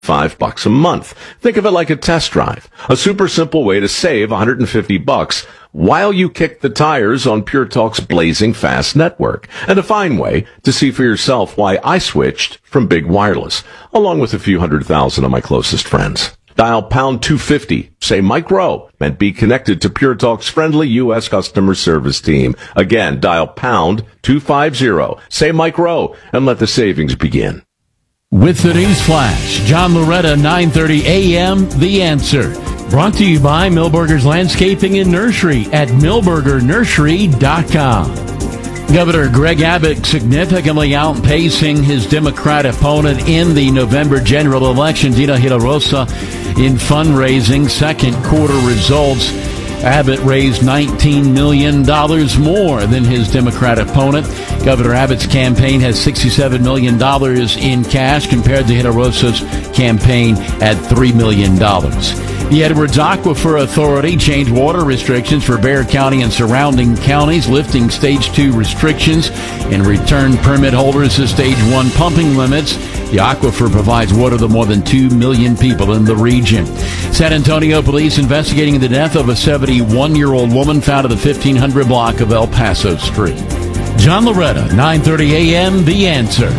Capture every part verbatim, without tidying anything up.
Five bucks a month. Think of it like a test drive. A super simple way to save one hundred fifty bucks while you kick the tires on Pure Talk's blazing fast network. And a fine way to see for yourself why I switched from big wireless, along with a few hundred thousand of my closest friends. Dial pound two fifty. Say Mike Rowe and be connected to Pure Talk's friendly U S customer service team. Again, dial pound two fifty. Say Mike Rowe and let the savings begin. With the News Flash, John Loretta, nine thirty a.m., The Answer. Brought to you by Milberger's Landscaping and Nursery at milberger nursery dot com. Governor Greg Abbott significantly outpacing his Democrat opponent in the November general election, Dina Hirarosa, in fundraising. Second quarter results, Abbott raised nineteen million dollars more than his Democrat opponent. Governor Abbott's campaign has sixty-seven million dollars in cash compared to Hirarosa's campaign at three million dollars. The Edwards Aquifer Authority changed water restrictions for Bexar County and surrounding counties, lifting Stage two restrictions and returned permit holders to Stage one pumping limits. The aquifer provides water to more than two million people in the region. San Antonio police investigating the death of a seventy-one-year-old woman found at the fifteen hundred block of El Paso Street. John Loretta, nine thirty a.m., The Answer.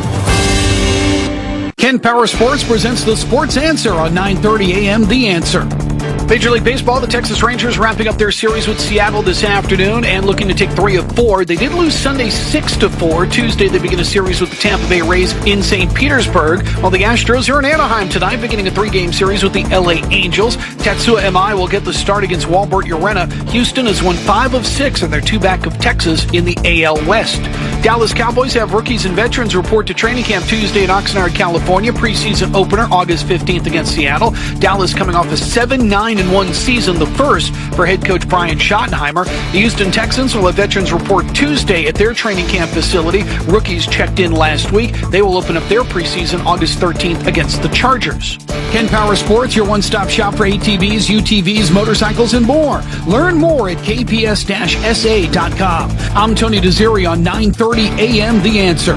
Ken Power Sports presents the Sports Answer on nine thirty a.m. The Answer. Major League Baseball, the Texas Rangers wrapping up their series with Seattle this afternoon and looking to take three of four. They did lose Sunday six to four. Tuesday, they begin a series with the Tampa Bay Rays in Saint Petersburg, while the Astros are in Anaheim tonight, beginning a three-game series with the L A Angels. Tatsuya M I will get the start against Walbert Urena. Houston has won five of six, and they're two back of Texas in the A L West. Dallas Cowboys have rookies and veterans report to training camp Tuesday in Oxnard, California. Preseason opener August fifteenth against Seattle. Dallas coming off a seven nine and one season, the first for head coach Brian Schottenheimer. The Houston Texans will have veterans report Tuesday at their training camp facility. Rookies checked in last week. They will open up their preseason August thirteenth against the Chargers. Ken Power Sports, your one-stop shop for A T Vs, U T Vs, motorcycles, and more. Learn more at k p s dash s a dot com. I'm Tony Desiri on nine thirty a.m. The Answer.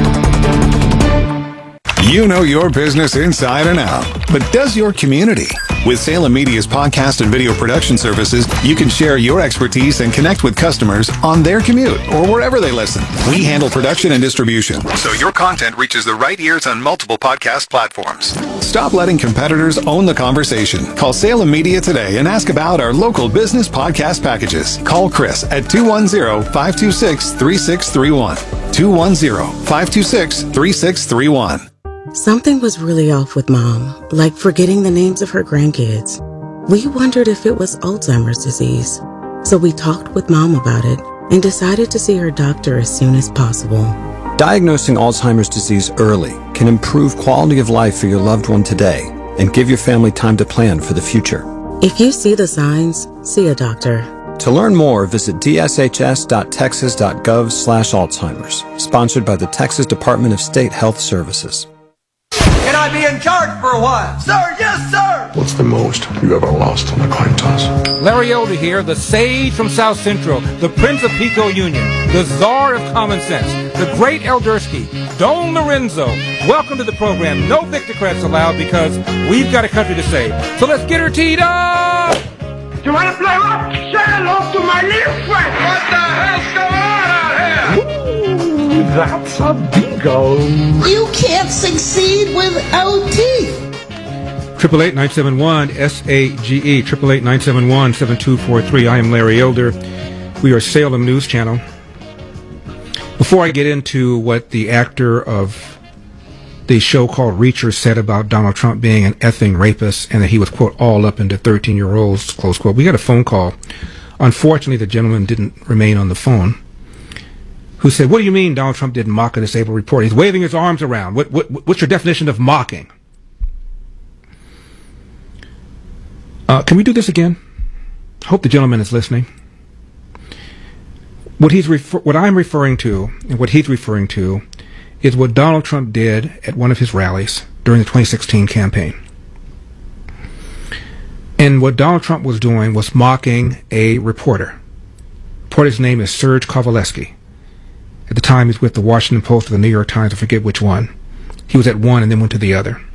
You know your business inside and out, but does your community? With Salem Media's podcast and video production services, you can share your expertise and connect with customers on their commute or wherever they listen. We handle production and distribution, so your content reaches the right ears on multiple podcast platforms. Stop letting competitors own the conversation. Call Salem Media today and ask about our local business podcast packages. Call Chris at two one zero, five two six, three six three one. two one zero, five two six, three six three one. Something was really off with Mom, like forgetting the names of her grandkids. We wondered if it was Alzheimer's disease. So we talked with Mom about it and decided to see her doctor as soon as possible. Diagnosing Alzheimer's disease early can improve quality of life for your loved one today and give your family time to plan for the future. If you see the signs, see a doctor. To learn more, visit d s h s dot texas dot gov slash Alzheimer's. Sponsored by the Texas Department of State Health Services. Can I be in charge for a while? Sir, yes, sir! What's the most you ever lost on a coin toss? Larry Elder here, the sage from South Central, the Prince of Pico Union, the czar of common sense, the great Eldersky, Don Lorenzo. Welcome to the program. No Victorcrats allowed because we've got a country to save. So let's get her teed up! You want to play rock? Say hello to my little friend! What the hell's going on out here? Ooh, that's a bingo. You can't succeed without teeth. Triple eight nine seven one S A G E. Triple eight nine seven one seven two four three. I am Larry Elder. We are Salem News Channel. Before I get into what the actor of the show called Reacher said about Donald Trump being an effing rapist and that he was, quote, all up into thirteen-year-olds, close quote, we got a phone call. Unfortunately, the gentleman didn't remain on the phone, who said, what do you mean Donald Trump didn't mock a disabled reporter? He's waving his arms around. What, what, what's your definition of mocking? Uh, can we do this again? I hope the gentleman is listening. What he's refer- what I'm referring to and what he's referring to is what Donald Trump did at one of his rallies during the twenty sixteen campaign. And what Donald Trump was doing was mocking a reporter. The reporter's name is Serge Kovaleski. At the time, he was with the Washington Post or the New York Times, I forget which one. He was at one and then went to the other.